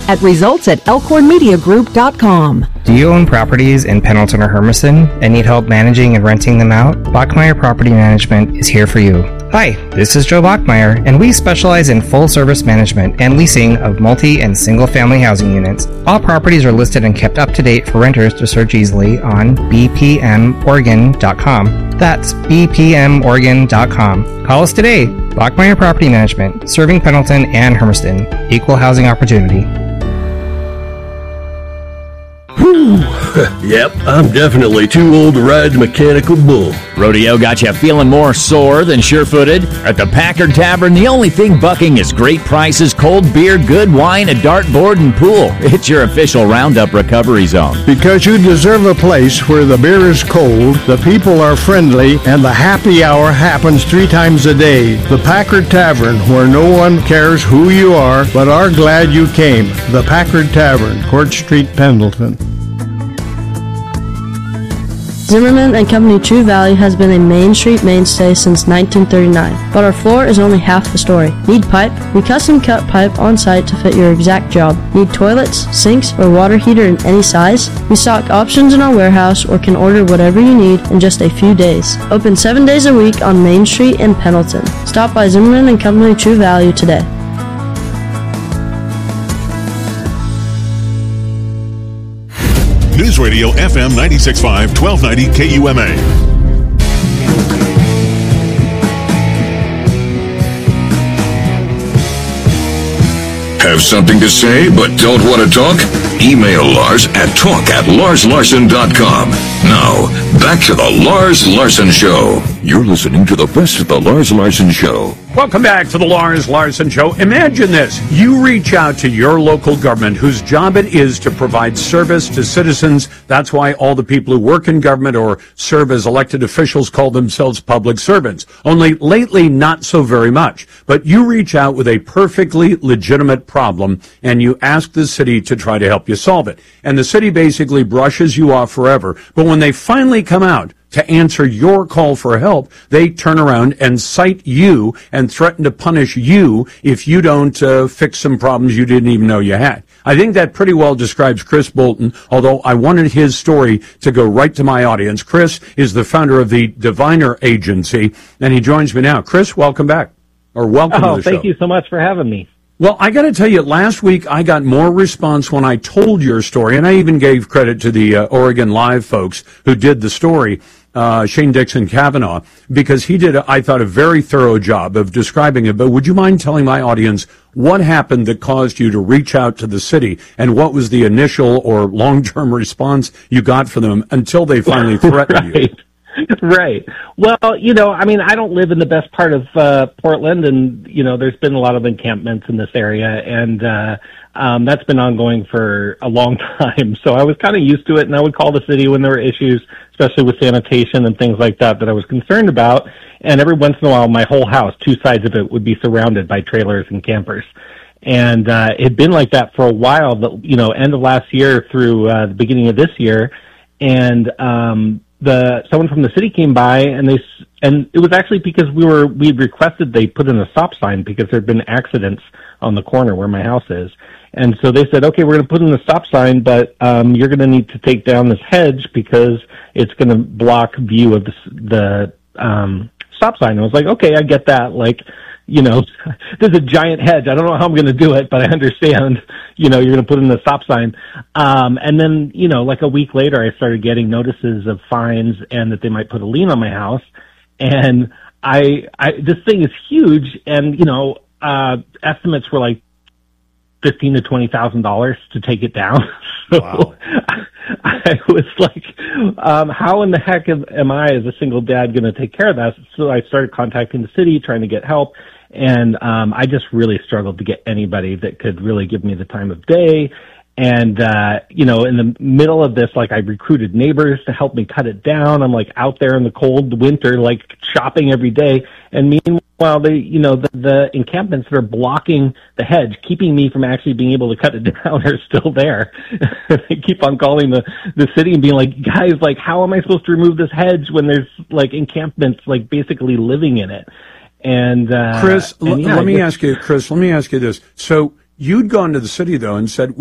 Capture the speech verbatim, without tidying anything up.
at results at elkhorn media group dot com. Do you own properties in Pendleton or Hermiston and need help managing and renting them out? Bachmeyer Property Management is here for you. Hi, this is Joe Bachmeyer, and we specialize in full-service management and leasing of multi- and single-family housing units. All properties are listed and kept up to date for renters to search easily on b p m oregon dot com. That's b p m oregon dot com. Call us today. Bachmeyer Property Management, serving Pendleton and Hermiston. Equal housing opportunity. Yep, I'm definitely too old to ride the mechanical bull. Rodeo got you feeling more sore than sure-footed? At the Packard Tavern, the only thing bucking is great prices, cold beer, good wine, a dartboard, and pool. It's your official Roundup recovery zone. Because you deserve a place where the beer is cold, the people are friendly, and the happy hour happens three times a day. The Packard Tavern, where no one cares who you are, but are glad you came. The Packard Tavern, Court Street, Pendleton. Zimmerman and Company True Value has been a Main Street mainstay since nineteen thirty-nine, but our floor is only half the story. Need pipe? We custom cut pipe on site to fit your exact job. Need toilets, sinks, or water heater in any size? We stock options in our warehouse or can order whatever you need in just a few days. Open seven days a week on Main Street in Pendleton. Stop by Zimmerman and Company True Value today. News Radio F M ninety-six point five, twelve ninety K U M A. Have something to say but don't want to talk? Email Lars at talk at lars larson dot com. Now, back to the Lars Larson Show. You're listening to the best of the Lars Larson Show. Welcome back to the Lars Larson Show. Imagine this. You reach out to your local government whose job it is to provide service to citizens. That's why all the people who work in government or serve as elected officials call themselves public servants. Only lately, not so very much. But you reach out with a perfectly legitimate problem and you ask the city to try to help you solve it. And the city basically brushes you off forever. But when they finally come out to answer your call for help, they turn around and cite you and threaten to punish you if you don't uh, fix some problems you didn't even know you had. I think that pretty well describes Chris Bolton, although I wanted his story to go right to my audience. Chris is the founder of the Diviner Agency, and he joins me now. Chris, welcome back, or welcome oh, to the show. Thank you so much for having me. Well, I got to tell you, last week I got more response when I told your story, and I even gave credit to the uh, Oregon Live folks who did the story, uh, Shane Dixon Kavanaugh, because he did, I thought, a very thorough job of describing it. But would you mind telling my audience what happened that caused you to reach out to the city, and what was the initial or long-term response you got from them until they finally threatened right. you? Right. Well, you know, I mean, I don't live in the best part of uh, Portland, and, you know, there's been a lot of encampments in this area, and uh, um, that's been ongoing for a long time. So I was kind of used to it, and I would call the city when there were issues, especially with sanitation and things like that, that I was concerned about. And every once in a while, my whole house, two sides of it, would be surrounded by trailers and campers. And uh, it had been like that for a while, but, you know, end of last year through uh, the beginning of this year. And um the someone from the city came by, and they and it was actually because we were we requested they put in a stop sign because there had been accidents on the corner where my house is, and so they said, okay, we're going to put in a stop sign, but um, you're going to need to take down this hedge because it's going to block view of the the um, stop sign. And I was like, okay, I get that, like. You know, there's a giant hedge. I don't know how I'm going to do it, but I understand, you know, you're going to put in the stop sign. Um, and then, you know, like a week later, I started getting notices of fines and that they might put a lien on my house. And I, I, this thing is huge. And, you know, uh, estimates were like fifteen to twenty thousand dollars to take it down. So wow. I, I was like, um, how in the heck am I as a single dad going to take care of that? So I started contacting the city, trying to get help. And um, I just really struggled to get anybody that could really give me the time of day. And, uh, you know, in the middle of this, like, I recruited neighbors to help me cut it down. I'm, like, out there in the cold winter, like, shopping every day. And meanwhile, they, you know, the, the encampments that are blocking the hedge, keeping me from actually being able to cut it down, are still there. They keep on calling the, the city and being like, guys, like, how am I supposed to remove this hedge when there's, like, encampments, like, basically living in it? And uh, Chris, and l- yeah, let me just, ask you, Chris, let me ask you this. So you'd gone to the city, though, and said,